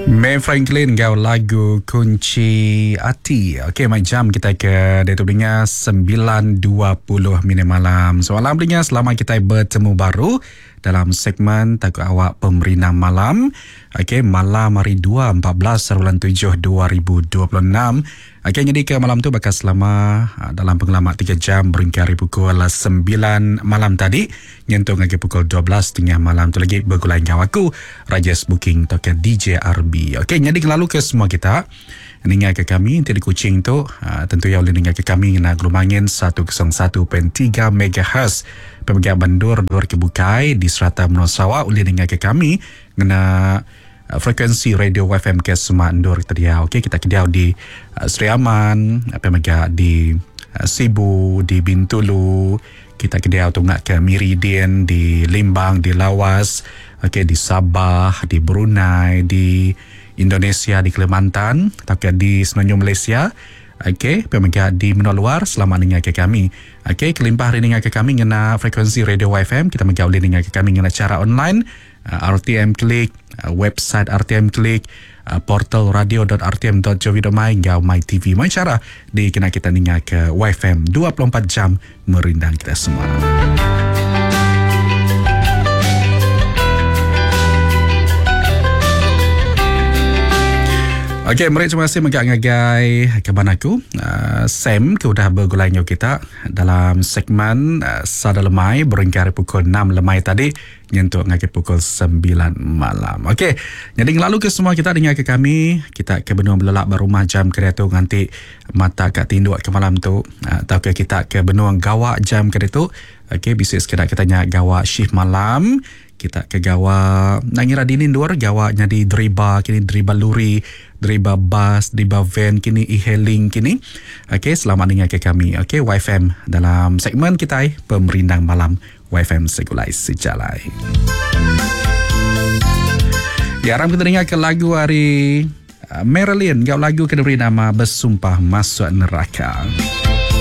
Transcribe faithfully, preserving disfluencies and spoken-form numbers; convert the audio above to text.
May Franklin gau lagu Kunci Hati. Okey, macam kita ke Datuk Belinga sembilan dua puluh minit malam. Soalan Belinga, selamat kita bertemu baru dalam segmen Takut Awak Pemerintah Malam. Okey, malam hari dua empat belas bulan tujuh dua ribu dua puluh enam. Okey, jadi ke malam tu bakal selama dalam pengalaman tiga jam beringkar dari pukul sembilan malam tadi nyentuh lagi pukul dua belas tengah malam tu lagi bergulai dengan aku Rajas Booking token D J R B. Okey, jadi lalu ke semua kita dengar ke kami nanti di Kuching tu uh, tentu ya boleh dengar ke kami dengan gelombangin seratus satu perpuluhan tiga megahertz pemegang bandur Dor Kebukai di Serata Menua Sarawak boleh dengar ke kami dengan uh, frekuensi radio F M ke Semak Ndur Kedia. Okey, kita kediau di uh, Seri Aman, pemegang di uh, Sibu, di Bintulu, kita kediau tungak ke Meridian, di Limbang, di Lawas, okey, di Sabah, di Brunei, di Indonesia, di Kalimantan, tapi di Semenanjung Malaysia. Okey, pemegang di Menua Luar, selamat dengar ke kami. Okey, kelimpah hari dengar ke kami dengan frekuensi radio F M. Kita menggau boleh dengar ke kami dengan cara online, uh, R T M Klik, uh, website R T M Klik, uh, portal radio dot r t m dot gov dot my, gau My T V. Macam cara di kena kita dengar ke Y F M dua puluh empat jam merindang kita semua. Okey, mereka terima kasih mengagai kawan aku uh, Sam ke sudah bergulai dengan kita dalam segmen uh, Sada Lemai beringkar pukul enam lemai tadi nyentuh ngagai pukul sembilan malam. Okey, jadi lalu ke semua kita dengar ke kami, kita ke benua belelak berumah jam kereta nanti mata kat tinduk ke malam tu uh, atau ke kita ke benua gawak jam kereta. Okey, bisa sekedar kita tanya gawak shift malam, kita ke gawa nangira dinin luar gawa jadi driba kini driba luri, driba bus, driba van kini e-hailing kini. Okey, selamat dengar ke kami. Okey, Y F M dalam segmen kita Pemerindang Malam Y F M Segulai Sejalai. Ya, aram kita dengar ke lagu hari uh, Marilyn, gau lagu ke diberi nama Bersumpah Masuk Neraka.